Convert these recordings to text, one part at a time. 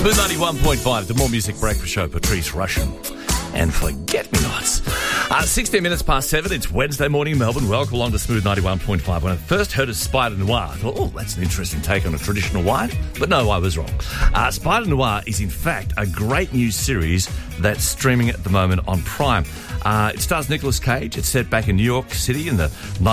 Smooth 91.5, the More Music Breakfast Show, Patrice Rushen and Forget-Me-Nots. 16 minutes past 7, it's Wednesday morning in Melbourne. Welcome along to Smooth 91.5. When I first heard of Spider Noir, I thought, that's an interesting take on a traditional wine. But no, I was wrong. Spider Noir is, in fact, a great new series that's streaming at the moment on Prime. It stars Nicolas Cage. It's set back in New York City in the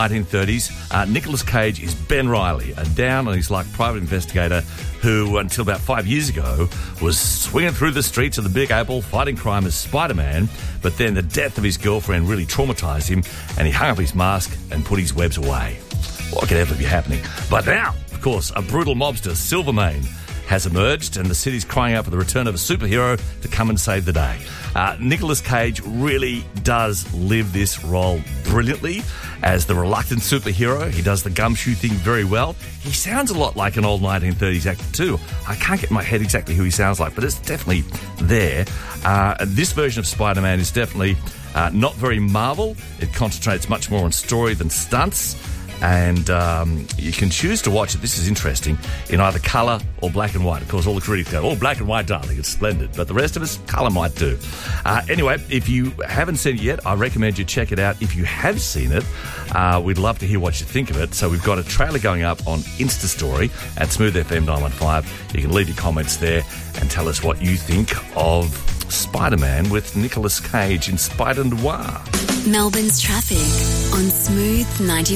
1930s. Nicolas Cage is Ben Reilly, a down-on-his-luck private investigator who, until about 5 years ago, was swinging through the streets of the Big Apple fighting crime as Spider-Man, but then the death of his girlfriend really traumatised him and he hung up his mask and put his webs away. What could ever be happening? But now, of course, a brutal mobster, Silvermane, has emerged and the city's crying out for the return of a superhero to come and save the day. Nicolas Cage really does live this role brilliantly as the reluctant superhero. He does the gumshoe thing very well. He sounds a lot like an old 1930s actor too. I can't get in my head exactly who he sounds like, but it's definitely there. This version of Spider-Man is definitely not very Marvel. It concentrates much more on story than stunts. And you can choose to watch it, this is interesting, in either colour or black and white. Of course, all the critics go, black and white, darling, it's splendid. But the rest of us, colour might do. Anyway, if you haven't seen it yet, I recommend you check it out. If you have seen it, we'd love to hear what you think of it. So we've got a trailer going up on Insta Story at Smooth FM 915. You can leave your comments there and tell us what you think of Spider-Man with Nicolas Cage in Spider Noir. Melbourne's traffic on Smooth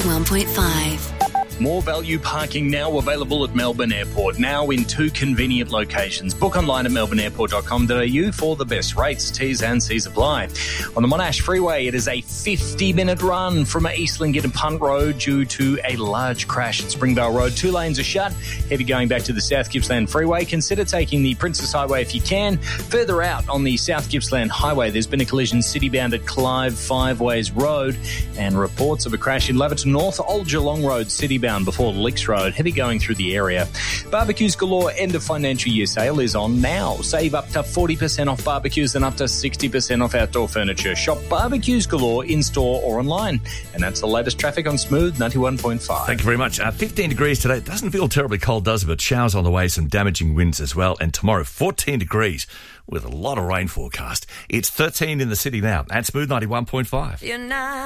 91.5. More value parking now available at Melbourne Airport, now in 2 convenient locations. Book online at melbourneairport.com.au for the best rates. T's and C's apply. On the Monash Freeway, it is a 50-minute run from East Lingard to Punt Road due to a large crash at Springvale Road. 2 lanes are shut. Heavy going back to the South Gippsland Freeway. Consider taking the Princess Highway if you can. Further out on the South Gippsland Highway, there's been a collision city-bound at Clive Five Ways Road and reports of a crash in Laverton North, Old Geelong Road, city-bound before Licks Road, heavy going through the area. Barbecues Galore end of financial year sale is on now. Save up to 40% off barbecues and up to 60% off outdoor furniture. Shop Barbecues Galore in-store or online. And that's the latest traffic on Smooth 91.5. Thank you very much. 15 degrees today. It doesn't feel terribly cold, does it? But showers on the way, some damaging winds as well. And tomorrow, 14 degrees with a lot of rain forecast. It's 13 in the city now. At Smooth 91.5. You're not